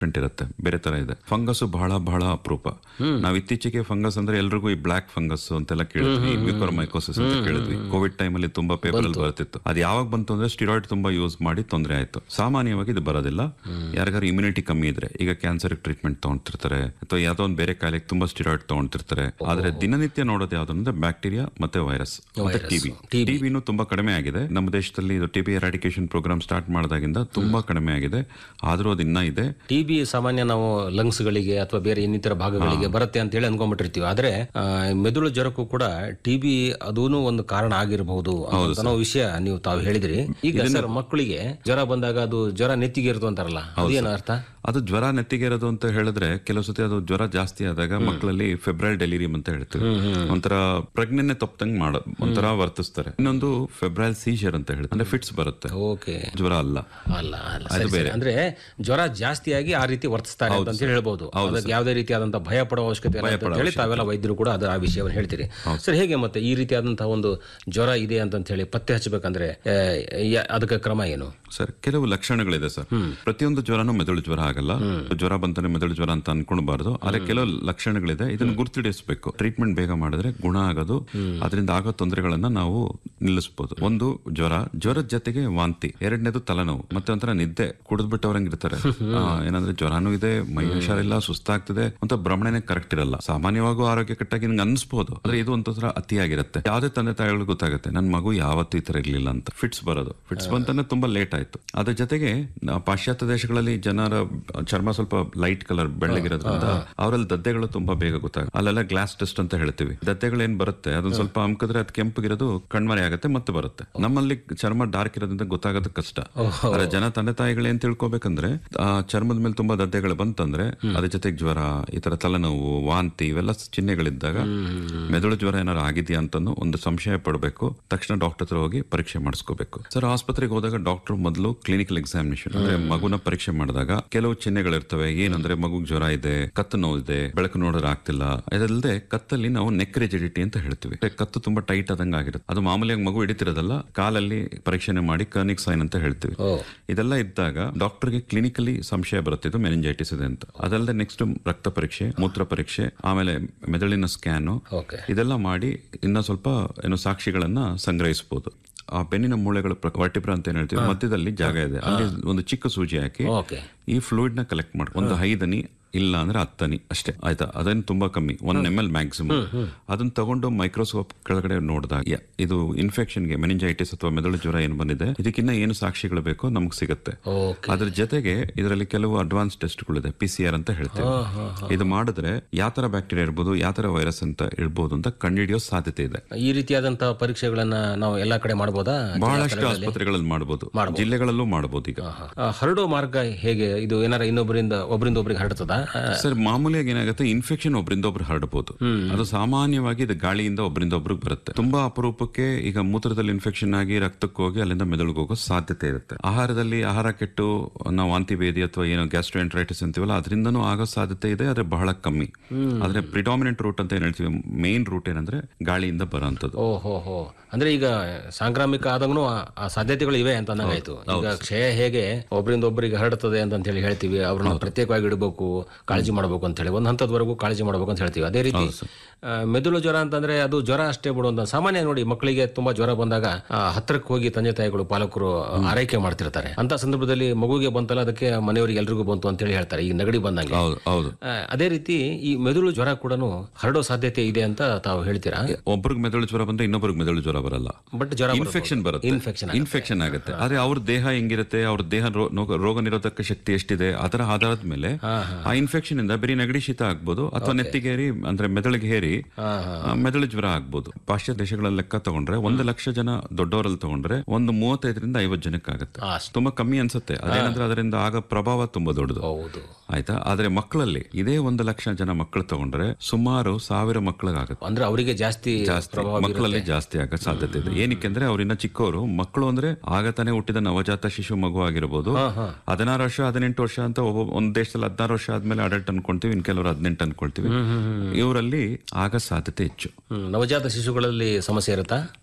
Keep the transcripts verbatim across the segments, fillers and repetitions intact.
ಇರುತ್ತೆ, ಬೇರೆ ತರ ಇದೆ. ಫಂಗಸ್ ಬಹಳ ಬಹಳ ಅಪರೂಪ. ನಾವು ಇತ್ತೀಚೆಗೆ ಫಂಗಸ್ ಅಂದ್ರೆ ಎಲ್ರಿಗೂ ಈ ಬ್ಲಾಕ್ ಫಂಗಸ್ ಅಂತೆಲ್ಲ ಕೇಳಿದ್ವಿ, ಮ್ಯೂಕೋರ್ಮೈಕೋಸಿಸ್ ಅಂತ ಕೇಳಿದ್ವಿ. ಕೋವಿಡ್ ಟೈಮ್ ಅಲ್ಲಿ ತುಂಬಾ ಪೇಪರ್ ಅಲ್ಲಿ ಬರ್ತಿತ್ತು. ಅದು ಯಾವಾಗ ಬಂತು ಅಂದ್ರೆ ಸ್ಟಿರಾಯ್ಡ್ ತುಂಬಾ ಯೂಸ್ ಮಾಡಿ ತೊಂದರೆ ಆಯ್ತು. ಸಾಮಾನ್ಯವಾಗಿ ಇದು ಬರೋದಿಲ್ಲ. ಯಾರಿಗಾರು ಇಮ್ಯುನಿಟಿ ಕಮ್ಮಿ ಇದ್ರೆ, ಈಗ ಕ್ಯಾನ್ಸರ್ ಟ್ರೀಟ್ಮೆಂಟ್ ತಗೊಂತಿರ್ತಾರೆ ಅಥವಾ ಯಾವ್ದೋ ಒಂದು ಬೇರೆ ಕಾಯಿಲೆಗೆ ತುಂಬಾ ಸ್ಟಿರಾಯ್ಡ್ ತಗೊಂತಿರ್ತಾರೆ. ಆದ್ರೆ ದಿನನಿತ್ಯ ನೋಡೋದು ಯಾವ್ದು ಅಂದ್ರೆ ಬ್ಯಾಕ್ಟೀರಿಯಾ ಮತ್ತೆ ವೈರಸ್ ಮತ್ತೆ ಟಿಬಿ. ಟಿಬಿನೂ ತುಂಬಾ ಕಡಿಮೆ ಆಗಿದೆ ನಮ್ಮ ದೇಶದಲ್ಲಿ. ಇದು ಟಿಬಿ ಎರಾಡಿಕೇಶನ್ ಪ್ರೋಗ್ರಾಮ್ ಸ್ಟಾರ್ಟ್ ಮಾಡಿದಾಗಿಂದ ತುಂಬಾ ಕಡಿಮೆ ಆಗಿದೆ. ಆದ್ರೂ ಅದು ಇನ್ನ ಇದೆ. ಟಿಬಿ ಸಾಮಾನ್ಯ ನಾವು ಲಂಗ್ಸ್ ಗಳಿಗೆ ಅಥವಾ ಬೇರೆ ಇನ್ನಿತರ ಭಾಗಗಳಿಗೆ ಬರುತ್ತೆ ಅಂತ ಹೇಳಿ ಅನ್ಕೊಂಡ್ಬಿಟ್ಟಿರ್ತೀವಿ. ಆದ್ರೆ ಆ, ಮೆದುಳು ಜ್ವರಕ್ಕೂ ಕೂಡ ಟಿಬಿ ಅದೂನು ಒಂದು ಕಾರಣ ಆಗಿರಬಹುದು ಅನ್ನೋ ವಿಷಯ ನೀವು ತಾವು ಹೇಳಿದ್ರಿ. ಈಗ ಸರ್, ಮಕ್ಕಳಿಗೆ ಜ್ವರ ಬಂದಾಗ ಅದು ಜ್ವರ ನೆತ್ತಿಗೆ ಇರುತ್ತು ಅಂತಾರಲ್ಲ, ಅದೇನ ಅರ್ಥ? ಅದು ಜ್ವರ ನೆತ್ತಿಗೆ ಇರೋದು ಅಂತ ಹೇಳಿದ್ರೆ ಕೆಲವು ಸತಿ ಅದು ಜ್ವರ ಜಾಸ್ತಿ ಆದಾಗ ಮಕ್ಕಳಲ್ಲಿ ಫೆಬ್ರೈಲ್ ಡೆಲಿರಿಯಂ ಅಂತ ಹೇಳ್ತೀವಿ. ಒಂಥರ ಪ್ರಜ್ಞೆನೆ ತಪ್ಪದಂಗ್ ಮಾಡ ಒಂಥರ ವರ್ತಿಸ್ತಾರೆ. ಇನ್ನೊಂದು ಫೆಬ್ರೈಲ್ ಸೀಜರ್ ಅಂತ ಹೇಳ್ತಾರೆ, ಅಂದ್ರೆ ಫಿಟ್ಸ್ ಬರುತ್ತೆ. ಓಕೆ, ಜ್ವರ ಅಲ್ಲ ಅಲ್ಲ ಅಲ್ಲ ಸರಿ, ಸರಿ. ಅಂದ್ರೆ ಜ್ವರ ಜಾಸ್ತಿಯಾಗಿ ಆ ರೀತಿ ವರ್ತಿಸ್ತಾರೆ ಅಂತ ಹೇಳಿ ಹೇಳ್ಬಹುದು. ಅದಕ್ಕೆ ಯಾವುದೇ ರೀತಿಯಾದಂತಹ ಭಯ ಪಡುವ ಅವಶ್ಯಕತೆ ಇಲ್ಲ ಅಂತ ಹೇಳಿ ತಾವೆಲ್ಲ ವೈದ್ಯರು ಕೂಡ ಅದರ ಆ ವಿಷಯವನ್ನು ಹೇಳ್ತೀರಿ. ಸರ್, ಹೇಗೆ ಮತ್ತೆ ಈ ರೀತಿಯಾದಂತಹ ಒಂದು ಜ್ವರ ಇದೆ ಅಂತ ಹೇಳಿ ಪತ್ತೆ ಹಚ್ಚಬೇಕಂದ್ರೆ ಆ, ಯ- ಅದಕ್ಕೆ ಕ್ರಮ ಏನು ಸರ್? ಕೆಲವು ಲಕ್ಷಣಗಳಿದೆ ಸರ್. ಪ್ರತಿಯೊಂದು ಜ್ವರನೂ ಮೆದುಳು ಜ್ವರ ಆಗಲ್ಲ. ಜ್ವರ ಬಂತಾನೆ ಮೆದುಳು ಜ್ವರ ಅಂತ ಅನ್ಕೊಳ್ಬಾರ್ದು. ಆದ್ರೆ ಕೆಲವು ಲಕ್ಷಣಗಳಿದೆ, ಇದನ್ನು ಗುರ್ತಿಡಿಸಬೇಕು. ಟ್ರೀಟ್ಮೆಂಟ್ ಬೇಗ ಮಾಡಿದ್ರೆ ಗುಣ ಆಗೋದು, ಅದರಿಂದ ಆಗೋ ತೊಂದರೆಗಳನ್ನ ನಾವು ನಿಲ್ಲಿಸಬಹುದು. ಒಂದು ಜ್ವರ, ಜ್ವರದ ಜೊತೆಗೆ ವಾಂತಿ, ಎರಡನೇದು ತಲೆನೋವು, ಮತ್ತೆ ಒಂಥರ ನಿದ್ದೆ, ಕುಡಿದ್ಬಿಟ್ಟವ್ರಂಗಿರ್ತಾರೆ. ಏನಂದ್ರೆ ಜ್ವರನೂ ಇದೆ, ಮೈ ಹುಷಾರಿಲ್ಲ, ಸುಸ್ತಾಗ್ತದೆ ಅಂತ ಭ್ರಮಣೆನೆ ಕರೆಕ್ಟ್ ಇರಲ್ಲ. ಸಾಮಾನ್ಯವಾಗೂ ಆರೋಗ್ಯ ಕೆಟ್ಟಾಗಿ ನಿಂಗೆ ಅನ್ಸ್ಬೋದು, ಆದ್ರೆ ಇದು ಒಂಥರ ಅತಿಯಾಗಿರುತ್ತೆ. ಯಾವ್ದೇ ತಂದೆ ತಾಯಿಗಳು ಗೊತ್ತಾಗುತ್ತೆ, ನನ್ನ ಮಗು ಯಾವತ್ತೂ ಈ ತರ ಇರ್ಲಿಲ್ಲ ಅಂತ. ಫಿಟ್ಸ್ ಬರೋದು, ಫಿಟ್ಸ್ ಬಂತಾನೆ ತುಂಬಾ ಲೇಟ್ ಆಯ್ತು. ಅದ್ರ ಜೊತೆಗೆ ನಾ- ಪಾಶ್ಚಾತ್ಯ ದೇಶಗಳಲ್ಲಿ ಜನರ ಚರ್ಮ ಸ್ವಲ್ಪ ಲೈಟ್ ಕಲರ್ ಬೆಳ್ಳಗಿರೋದ್ರಿಂದ ಅವರಲ್ಲಿ ದದ್ದೆಗಳು ತುಂಬಾ ಬೇಗ ಗೊತ್ತಾಗುತ್ತೆ. ಅಲ್ಲೆಲ್ಲ ಗ್ಲಾಸ್ ಟೆಸ್ಟ್ ಅಂತ ಹೇಳ್ತೀವಿ. ದದ್ದೆಗಳು ಏನ್ ಬರುತ್ತೆ ಅದನ್ನ ಸ್ವಲ್ಪ ಅಮ್ಕಿದ್ರೆ ಅದು ಕೆಂಪಗಿರೋದು ಕಣ್ಮರೆ ಆಗುತ್ತೆ ಮತ್ತೆ ಬರುತ್ತೆ. ನಮ್ಮಲ್ಲಿ ಚರ್ಮ ಡಾರ್ಕ್ ಇರೋದ್ರಿಂದ ಗೊತ್ತಾಗೋದು ಕಷ್ಟ. ಆದ್ರೆ ಜನ ತಂದೆ ತಾಯಿಗಳು ಏನ್ ತಿಳ್ಕೊಬೇಕಂದ್ರೆ, ಆ ಚರ್ಮದ ಮೇಲೆ ತುಂಬಾ ದದ್ದೆಗಳು ಬಂತಂದ್ರೆ ಅದ್ರ ಜೊತೆಗೆ ಜ್ವರ, ಈ ತರ ತಲೆನೋವು, ವಾಂತಿ ಇವೆಲ್ಲ ಚಿಹ್ನೆಗಳಿದ್ದಾಗ ಮೆದುಳು ಜ್ವರ ಏನಾರು ಆಗಿದೆಯಾ ಅಂತ ಒಂದು ಸಂಶಯ ಪಡಬೇಕು. ತಕ್ಷಣ ಡಾಕ್ಟರ್ ಹತ್ರ ಹೋಗಿ ಪರೀಕ್ಷೆ ಮಾಡಿಸ್ಕೋಬೇಕು. ಸರ್, ಆಸ್ಪತ್ರೆಗೆ ಹೋದಾಗ ಡಾಕ್ಟರ್ ಮೊದಲು ಕ್ಲಿನಿಕಲ್ ಎಕ್ಸಾಮಿನೇಷನ್ ಅಂದ್ರೆ ಮಗುನ ಪರೀಕ್ಷೆ ಮಾಡಿದಾಗ ಕೆಲವು ಚಿಹ್ನೆಗಳಿರ್ತವೆ. ಏನಂದ್ರೆ ಮಗುಗ್ ಜ್ವರ ಇದೆ, ಕತ್ತು ನೋವಿದೆ, ಬೆಳಕು ನೋಡಿದ್ರೆ ಆಗ್ತಿಲ್ಲ. ಇದಲ್ಲದೆ ಕತ್ತಲ್ಲಿ ನಾವು ನೆಕ್ ರಿಜಿಡಿಟಿ ಅಂತ ಹೇಳ್ತೀವಿ. ಕತ್ತು ತುಂಬಾ ಟೈಟ್ ಆದಂಗ ಆಗಿರುತ್ತೆ. ಅದು ಮಾಮೂಲಿಯಾಗಿ ಮಗು ಹಿಡಿತಿರೋದಲ್ಲ, ಕಾಲಲ್ಲಿ ಪರೀಕ್ಷೆನೆ ಮಾಡಿ ಕರ್ನಿಕ್ ಸೈನ್ ಅಂತ ಹೇಳ್ತೀವಿ. ಇದೆಲ್ಲ ಇದ್ದಾಗ ಡಾಕ್ಟರ್ಗೆ ಕ್ಲಿನಿಕಲಿ ಸಂಶಯ ಬರುತ್ತೆ, ಇದು ಮೆನಿಂಜೈಟಿಸ್ ಇದೆ ಅಂತ. ಅದಲ್ಲದೆ ನೆಕ್ಸ್ಟ್ ರಕ್ತ ಪರೀಕ್ಷೆ, ಮೂತ್ರ ಪರೀಕ್ಷೆ, ಆಮೇಲೆ ಮೆದುಳಿನ ಸ್ಕ್ಯಾನು, ಇದೆಲ್ಲ ಮಾಡಿ ಇನ್ನ ಸ್ವಲ್ಪ ಏನು ಸಾಕ್ಷಿಗಳನ್ನ ಸಂಗ್ರಹಿಸಬಹುದು. ಆ ಬೆನ್ನಿನ ಮೂಳೆಗಳ ವರ್ಟಿಬ್ರಾ ಅಂತ ಏನ್ ಹೇಳ್ತೀವಿ, ಮಧ್ಯದಲ್ಲಿ ಜಾಗ ಇದೆ, ಅಲ್ಲಿ ಒಂದು ಚಿಕ್ಕ ಸೂಜಿ ಹಾಕಿ ಈ ಫ್ಲೂಯಿಡ್ ನ ಕಲೆಕ್ಟ್ ಮಾಡಿ ಒಂದು ಐದನಿ ಇಲ್ಲ ಅಂದ್ರೆ ಹತ್ತನಿ ಅಷ್ಟೇ, ಆಯ್ತಾ? ಅದೇನು ತುಂಬಾ ಕಮ್ಮಿ, ಒನ್ ಎಮ್ ಎಲ್ ಮ್ಯಾಕ್ಸಿಮಮ್. ಅದನ್ನ ತಗೊಂಡು ಮೈಕ್ರೋಸ್ಕೋಪ್ ಕೆಳಗಡೆ ನೋಡಿದಾಗ ಇದು ಇನ್ಫೆಕ್ಷನ್ಗೆ, ಮೆನಿಂಜೈಟಿಸ್ ಅಥವಾ ಮೆದುಳು ಜ್ವರ ಏನು ಬಂದಿದೆ, ಇದಕ್ಕಿನ್ನ ಏನು ಸಾಕ್ಷಿಗಳು ಬೇಕೋ ನಮ್ಗೆ ಸಿಗುತ್ತೆ. ಅದ್ರ ಜೊತೆಗೆ ಇದರಲ್ಲಿ ಕೆಲವು ಅಡ್ವಾನ್ಸ್ ಟೆಸ್ಟ್ಗಳಿದೆ, ಪಿ ಸಿ ಆರ್ ಅಂತ ಹೇಳ್ತೇವೆ. ಇದು ಮಾಡಿದ್ರೆ ಯಾವ ತರ ಬ್ಯಾಕ್ಟೀರಿಯಾ ಇರ್ಬೋದು, ಯಾವ ತರ ವೈರಸ್ ಅಂತ ಇರ್ಬೋದು ಅಂತ ಕಂಡುಹಿಡಿಯೋ ಸಾಧ್ಯತೆ ಇದೆ. ಈ ರೀತಿಯಾದಂತಹ ಪರೀಕ್ಷೆಗಳನ್ನ ನಾವು ಎಲ್ಲಾ ಕಡೆ ಮಾಡಬಹುದಾ? ಬಹಳಷ್ಟು ಆಸ್ಪತ್ರೆಗಳಲ್ಲಿ ಮಾಡಬಹುದು, ಜಿಲ್ಲೆಗಳಲ್ಲೂ ಮಾಡಬಹುದು. ಈಗ ಆ, ಹರಡೋ ಮಾರ್ಗ ಹೇಗೆ? ಇದು ಏನಾರ ಇನ್ನೊಬ್ಬರಿಂದ ಒಬ್ಬರಿಂದ ಒಬ್ಬರಿಗೆ ಹರಡ್ತದ? ಸರ್, ಮಾಮೂಲಿಯಾಗಿ ಏನಾಗುತ್ತೆ, ಇನ್ಫೆಕ್ಷನ್ ಒಬ್ಬರಿಂದ ಒಬ್ರು ಹರಡಬಹುದು. ಅದು ಸಾಮಾನ್ಯವಾಗಿ ಇದು ಗಾಳಿಯಿಂದ ಒಬ್ಬರಿಂದ ಒಬ್ರಿಗೆ ಬರುತ್ತೆ. ತುಂಬಾ ಅಪರೂಪಕ್ಕೆ ಈಗ ಮೂತ್ರದಲ್ಲಿ ಇನ್ಫೆಕ್ಷನ್ ಆಗಿ ರಕ್ತಕ್ಕೆ ಹೋಗಿ ಅಲ್ಲಿಂದ ಮೆದುಳಿಗೆ ಹೋಗೋ ಸಾಧ್ಯತೆ ಇರುತ್ತೆ. ಆಹಾರದಲ್ಲಿ ಆಹಾರ ಕೆಟ್ಟು ನಾವು ವಾಂತಿ ಭೇದಿ ಅಥವಾ ಏನೋ ಗ್ಯಾಸ್ಟ್ರೋಎಂಟ್ರೈಟಿಸ್ ಅಂತೀವಲ್ಲ, ಅದರಿಂದನೂ ಆಗೋ ಸಾಧ್ಯತೆ ಇದೆ, ಆದ್ರೆ ಬಹಳ ಕಮ್ಮಿ. ಆದ್ರೆ ಪ್ರಿಡಾಮಿನೆಂಟ್ ರೂಟ್ ಅಂತ ಏನ್ ಹೇಳ್ತೀವಿ, ಮೇನ್ ರೂಟ್ ಏನಂದ್ರೆ ಗಾಳಿಯಿಂದ ಬರೋಂಥದ್ದು. ಓಹೋ, ಅಂದ್ರೆ ಈಗ ಸಾಂಕ್ರಾಮಿಕ ಆದಾಗೂ ಆ ಸಾಧ್ಯತೆಗಳು ಇವೆ ಅಂತ ನಂಗಾಯ್ತು. ಈಗ ಕ್ಷಯ ಹೇಗೆ ಒಬ್ಬರಿಂದ ಒಬ್ಬರಿಗೆ ಹರಡುತ್ತದೆ ಅಂತ ಹೇಳಿ ಹೇಳ್ತೀವಿ, ಅವ್ರನ್ನ ಪ್ರತ್ಯೇಕವಾಗಿ ಇಡಬೇಕು, ಕಾಳಜಿ ಮಾಡಬೇಕು ಅಂತ ಹೇಳಿ, ಒಂದ್ ಹಂತದವರೆಗೂ ಕಾಳಜಿ ಮಾಡಬೇಕು ಅಂತ ಹೇಳ್ತೀವಿ. ಅದೇ ರೀತಿ ಆ, ಮೆದುಳು ಜ್ವರ ಅಂತಂದ್ರೆ ಅದು ಜ್ವರ ಅಷ್ಟೇ ಬಿಡುವಂತ. ಸಾಮಾನ್ಯ ನೋಡಿ, ಮಕ್ಕಳಿಗೆ ತುಂಬಾ ಜ್ವರ ಬಂದಾಗ ಆ, ಹತ್ರಕ್ಕೆ ಹೋಗಿ ತಂದೆ ತಾಯಿಗಳು, ಪಾಲಕರು ಆರೈಕೆ ಮಾಡ್ತಿರ್ತಾರೆ. ಅಂತ ಸಂದರ್ಭದಲ್ಲಿ ಮಗುಗೆ ಬಂತಲ್ಲ, ಅದಕ್ಕೆ ಮನೆಯವರಿಗೆ ಎಲ್ರಿಗೂ ಬಂತು ಅಂತ ಹೇಳಿ ಹೇಳ್ತಾರೆ, ಈಗ ನೆಗಡಿ ಬಂದಂಗೆ. ಆ, ಅದೇ ರೀತಿ ಈ ಮೆದುಳು ಜ್ವರ ಕೂಡ ಹರಡೋ ಸಾಧ್ಯತೆ ಇದೆ ಅಂತ ತಾವು ಹೇಳ್ತೀರಾ? ಒಬ್ರಿಗೆ ಮೆದುಳು ಜ್ವರ ಬಂದ್ರೆ ಇನ್ನೊಬ್ರಿಗೆ ಮೆದುಳು ಜ್ವರ ಬರಲ್ಲ, ಬಟ್ ಜ್ವರ ಇನ್ಫೆಕ್ಷನ್ ಬರುತ್ತೆ. ಇನ್ಫೆಕ್ಷನ್ ಇನ್ಫೆಕ್ಷನ್ ಆಗುತ್ತೆ. ಆದ್ರೆ ಅವ್ರ ದೇಹ ಹೆಂಗಿರುತ್ತೆ, ಅವ್ರ ದೇಹ ರೋ- ರೋಗ ನಿರೋಧಕ ಶಕ್ತಿ ಎಷ್ಟಿದೆ, ಅದರ ಆಧಾರದ ಮೇಲೆ ಆ ಇನ್ಫೆಕ್ಷನ್ ಇಂದ ಬರೀ ನೆಗಡಿ ಶೀತ ಆಗ್ಬೋದು, ಅಥವಾ ನೆತ್ತಿಗೇರಿ ಅಂದ್ರೆ ಮೆದುಳಿಗೆ ಹೇರಿ ಆ, ಮೆದುಳು ಜ್ವರ ಆಗ್ಬೋದು. ಪಾಶ್ಚಾತ್ಯ ದೇಶಗಳ ಲೆಕ್ಕ ತಗೊಂಡ್ರೆ ಒಂದು ಲಕ್ಷ ಜನ ದೊಡ್ಡವರಲ್ಲಿ ತಗೊಂಡ್ರೆ ಒಂದು ಮೂವತ್ತೈದರಿಂದ ಐವತ್ತು ಜನಕ್ಕೆ ಆಗುತ್ತೆ. ತುಂಬಾ ಕಮ್ಮಿ ಅನ್ಸುತ್ತೆ. ಅದೇನಂದ್ರೆ ಅದರಿಂದ ಆಗ ಪ್ರಭಾವ ತುಂಬಾ ದೊಡ್ಡದು, ಆಯ್ತಾ? ಆದ್ರೆ ಮಕ್ಕಳಲ್ಲಿ ಇದೇ ಒಂದು ಲಕ್ಷ ಜನ ಮಕ್ಕಳು ತಗೊಂಡ್ರೆ ಸುಮಾರು ಸಾವಿರ ಮಕ್ಕಳಿಗಾಗುತ್ತೆ. ಅಂದ್ರೆ ಅವರಿಗೆ ಜಾಸ್ತಿ ಜಾಸ್ತಿ ಮಕ್ಕಳಲ್ಲಿ ಜಾಸ್ತಿ ಆಗೋ ಸಾಧ್ಯತೆ ಇದೆ. ಏನಕ್ಕೆ ಅಂದ್ರೆ ಅವ್ರಿನ್ನ ಚಿಕ್ಕವರು. ಮಕ್ಕಳು ಅಂದ್ರೆ ಆಗ ತಾನೇ ಹುಟ್ಟಿದ ನವಜಾತ ಶಿಶು ಮಗು ಆಗಿರ್ಬೋದು. ಹದಿನಾರು ವರ್ಷ ಹದಿನೆಂಟು ವರ್ಷ ಅಂತ ಒಬ್ಬ ಒಂದ್ ದೇಶದಲ್ಲಿ ಹದಿನಾರು ವರ್ಷ ಆದ್ಮೇಲೆ ಅಡಲ್ಟ್ ಅನ್ಕೊಂತೀವಿ, ಇನ್ ಕೆಲವರು ಹದಿನೆಂಟು ಅನ್ಕೊಳ್ತೀವಿ. ಇವರಲ್ಲಿ ಆಗ ಸಾಧ್ಯತೆ ಹೆಚ್ಚು. ನವಜಾತ ಶಿಶುಗಳಲ್ಲಿ ಸಮಸ್ಯೆ ಇರುತ್ತಾ?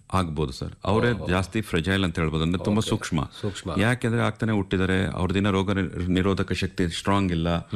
ಆಗ್ಬೋದು ಸರ್. ಅವರೇ ಜಾಸ್ತಿ ಫ್ರೆಜೈಲ್ ಅಂತ ಹೇಳ್ಬೋದು, ಅಂದ್ರೆ ತುಂಬಾ ಸೂಕ್ಷ್ಮ. ಸೂಕ್ಷ್ಮ ಯಾಕೆಂದ್ರೆ ಆಗ್ತಾನೆ ಹುಟ್ಟಿದರೆ ಅವ್ರ ದಿನ ರೋಗ ನಿರೋಧಕ ಶಕ್ತಿ ಸ್ಟ್ರಾಂಗ್ ಇಲ್ಲ,